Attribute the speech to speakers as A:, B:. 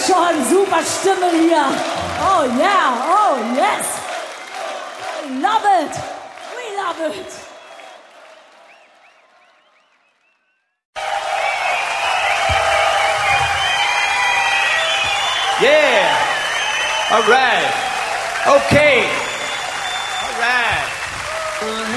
A: schon, super Stimme hier. Oh yeah, oh yes. We love it. We love it.
B: Yeah. All right. Okay. All right.